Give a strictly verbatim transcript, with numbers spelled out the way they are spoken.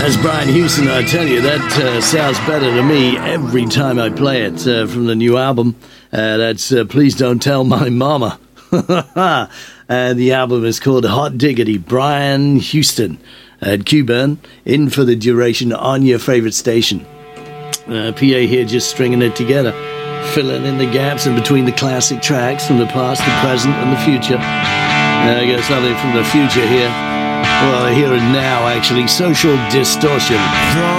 That's Brian Houston. I tell you, that uh, sounds better to me every time I play it uh, from the new album. Uh, that's uh, Please Don't Tell My Mama. And the album is called Hot Diggity. Brian Houston at Q-Burn, in for the duration on your favorite station. Uh, P A here just stringing it together, filling in the gaps in between the classic tracks from the past, the present, and the future. Uh, I got something from the future here. Well, here and now, actually. Social Distortion.